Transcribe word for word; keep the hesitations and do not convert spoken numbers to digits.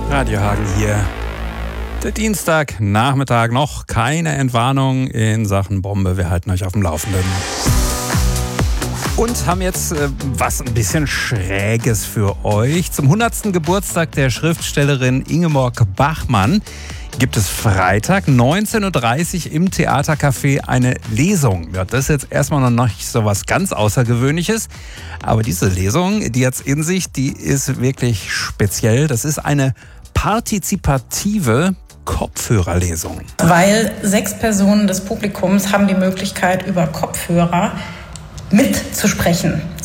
Radio Hagen hier. Der Dienstagnachmittag, noch keine Entwarnung in Sachen Bombe. Wir halten euch auf dem Laufenden. Und haben jetzt äh, was ein bisschen Schräges für euch. Zum hundertsten Geburtstag der Schriftstellerin Ingeborg Bachmann gibt es Freitag neunzehn Uhr dreißig im Theatercafé eine Lesung. Ja, das ist jetzt erstmal noch nicht so was ganz Außergewöhnliches. Aber diese Lesung, die jetzt in sich, die ist wirklich speziell. Das ist eine partizipative Kopfhörerlesung. Weil sechs Personen des Publikums haben die Möglichkeit, über Kopfhörer mitzusprechen.